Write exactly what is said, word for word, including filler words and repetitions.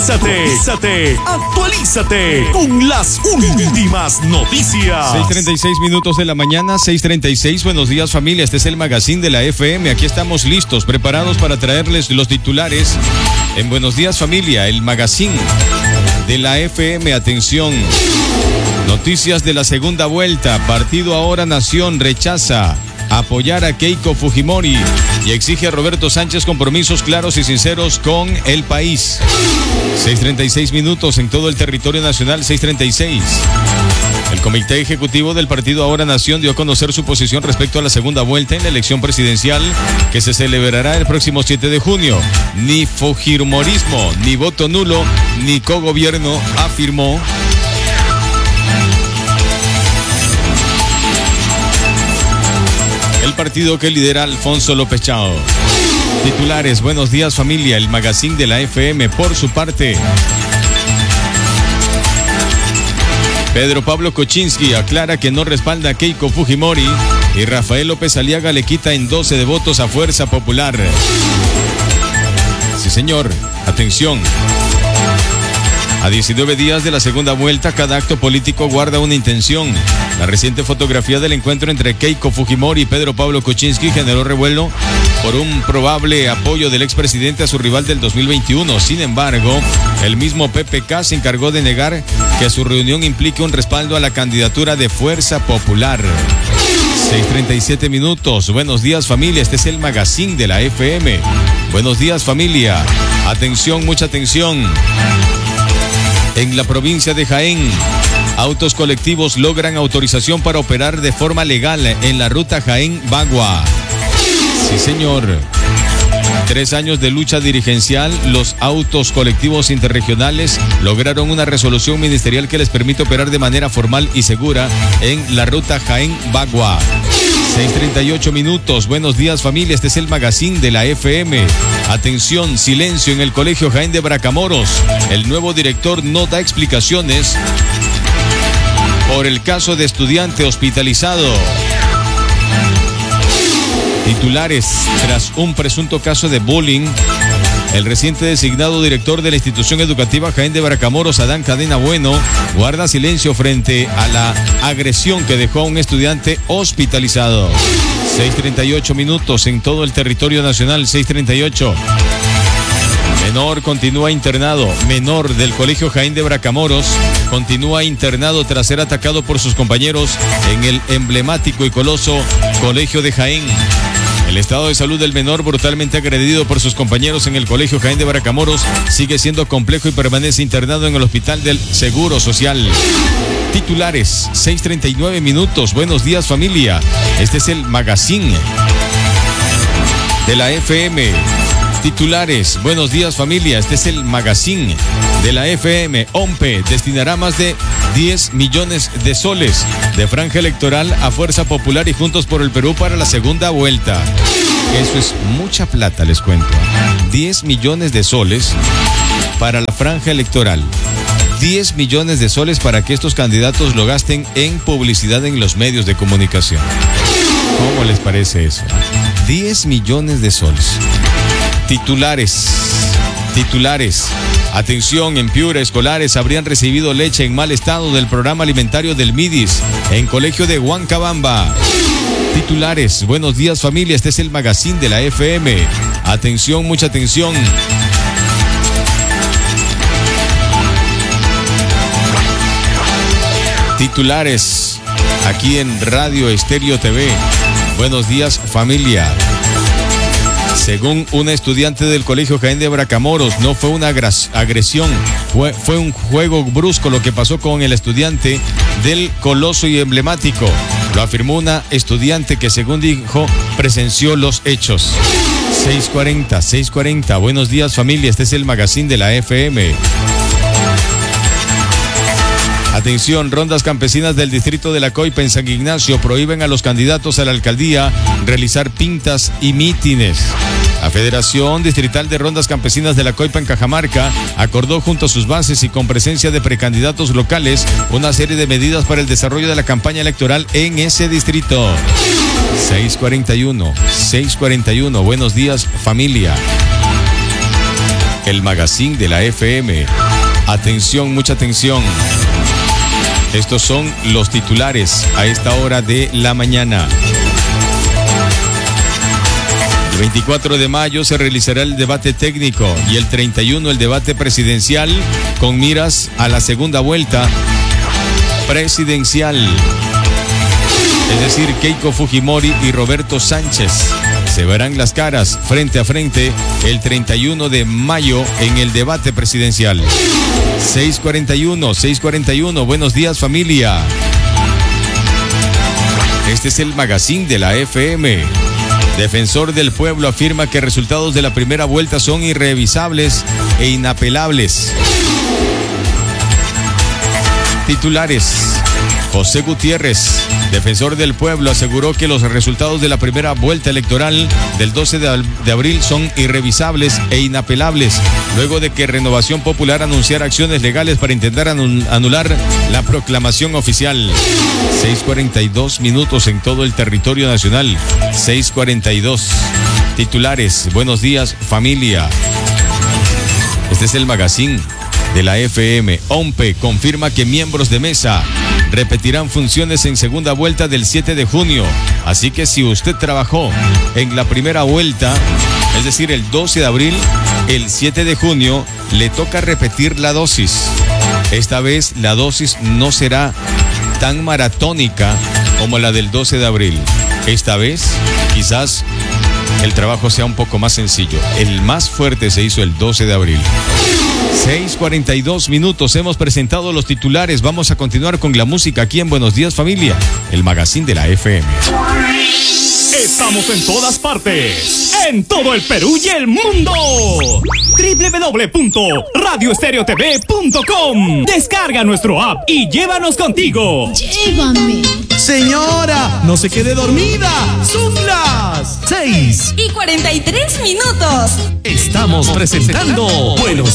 Actualízate, actualízate con las últimas noticias. seis treinta y seis minutos de la mañana, seis treinta y seis. Buenos días, familia. Este es el magazine de la F M. Aquí estamos listos, preparados para traerles los titulares en Buenos días, familia, el magazine de la F M. Atención. Noticias de la segunda vuelta. Partido Ahora Nación rechaza apoyar a Keiko Fujimori y exige a Roberto Sánchez compromisos claros y sinceros con el país. seis treinta y seis minutos en todo el territorio nacional, seis treinta y seis. El Comité Ejecutivo del Partido Ahora Nación dio a conocer su posición respecto a la segunda vuelta en la elección presidencial que se celebrará el próximo siete de junio. Ni fujimorismo, ni voto nulo, ni cogobierno, afirmó. El partido que lidera Alfonso López Chao. Titulares, buenos días, familia, el magazine de la F M. Por su parte, Pedro Pablo Kuczynski aclara que no respalda a Keiko Fujimori y Rafael López Aliaga le quita en doce de votos a Fuerza Popular. Sí, señor, atención. A diecinueve días de la segunda vuelta, cada acto político guarda una intención. La reciente fotografía del encuentro entre Keiko Fujimori y Pedro Pablo Kuczynski generó revuelo por un probable apoyo del expresidente a su rival del dos mil veintiuno. Sin embargo, el mismo P P K se encargó de negar que su reunión implique un respaldo a la candidatura de Fuerza Popular. seis treinta y siete minutos. Buenos días, familia. Este es el magazine de la F M. Buenos días, familia. Atención, mucha atención. En la provincia de Jaén, autos colectivos logran autorización para operar de forma legal en la ruta Jaén-Bagua. Sí, señor. Tres años de lucha dirigencial, los autos colectivos interregionales lograron una resolución ministerial que les permite operar de manera formal y segura en la ruta Jaén-Bagua. seis treinta y ocho minutos. Buenos días, familia. Este es el magazine de la F M. Atención, silencio en el Colegio Jaén de Bracamoros. El nuevo director no da explicaciones por el caso de estudiante hospitalizado. Titulares, tras un presunto caso de bullying, el reciente designado director de la institución educativa Jaén de Bracamoros, Adán Cadena Bueno, guarda silencio frente a la agresión que dejó a un estudiante hospitalizado. seis treinta y ocho minutos en todo el territorio nacional, seis treinta y ocho. Menor continúa internado. Menor del Colegio Jaén de Bracamoros continúa internado tras ser atacado por sus compañeros en el emblemático y coloso Colegio de Jaén. El estado de salud del menor, brutalmente agredido por sus compañeros en el Colegio Jaén de Bracamoros, sigue siendo complejo y permanece internado en el Hospital del Seguro Social. Titulares, seis treinta y nueve minutos. Buenos días, familia. Este es el magazine de la F M. Titulares, buenos días, familia. Este es el magazine de la F M. O M P E destinará más de diez millones de soles de franja electoral a Fuerza Popular y Juntos por el Perú para la segunda vuelta. Eso es mucha plata, les cuento. diez millones de soles para la franja electoral. diez millones de soles para que estos candidatos lo gasten en publicidad en los medios de comunicación. ¿Cómo les parece eso? diez millones de soles. Titulares, titulares. Atención, en Piura, escolares habrían recibido leche en mal estado del programa alimentario del Midis en colegio de Huancabamba. Titulares, buenos días, familia. Este es el magazine de la F M. Atención, mucha atención. Titulares, aquí en Radio Estéreo T V. Buenos días, familia. Según una estudiante del Colegio Jaén de Bracamoros, no fue una agresión, fue, fue un juego brusco lo que pasó con el estudiante del coloso y emblemático. Lo afirmó una estudiante que, según dijo, presenció los hechos. seis cuarenta, seis cuarenta. Buenos días, familia. Este es el magazine de la F M. Atención, rondas campesinas del distrito de La Coipa en San Ignacio prohíben a los candidatos a la alcaldía realizar pintas y mítines. La Federación Distrital de Rondas Campesinas de La Coipa en Cajamarca acordó junto a sus bases y con presencia de precandidatos locales una serie de medidas para el desarrollo de la campaña electoral en ese distrito. seis cuarenta y uno, seis cuarenta y uno. Buenos días, familia. el magazine de la F M. Atención, mucha atención. Estos son los titulares a esta hora de la mañana. El veinticuatro de mayo se realizará el debate técnico y el treinta y uno el debate presidencial con miras a la segunda vuelta presidencial. Es decir, Keiko Fujimori y Roberto Sánchez se verán las caras frente a frente el treinta y uno de mayo en el debate presidencial. seis cuarenta y uno, seis cuarenta y uno, buenos días familia. Este es el magazine de la F M. Defensor del Pueblo afirma que resultados de la primera vuelta son irrevisables e inapelables. Titulares. José Gutiérrez, defensor del pueblo, aseguró que los resultados de la primera vuelta electoral del doce de abril son irrevisables e inapelables, luego de que Renovación Popular anunciara acciones legales para intentar anular la proclamación oficial. seis cuarenta y dos minutos en todo el territorio nacional. seis cuarenta y dos. Titulares. Buenos días, familia. Este es el magazine de la F M. O M P E confirma que miembros de mesa repetirán funciones en segunda vuelta del siete de junio. Así que si usted trabajó en la primera vuelta, es decir, el doce de abril, el siete de junio le toca repetir la dosis. Esta vez la dosis no será tan maratónica como la del doce de abril. Esta vez quizás el trabajo sea un poco más sencillo. El más fuerte se hizo el doce de abril. seis cuarenta y dos minutos, hemos presentado los titulares. Vamos a continuar con la música aquí en Buenos Días Familia, el magazine de la F M. Estamos en todas partes, en todo el Perú y el mundo. doble u doble u doble u punto radio estéreo t v punto com. Descarga nuestro app y llévanos contigo. Llévame. Señora, no se quede dormida. Son las seis y cuarenta y tres minutos. Estamos presentando Buenos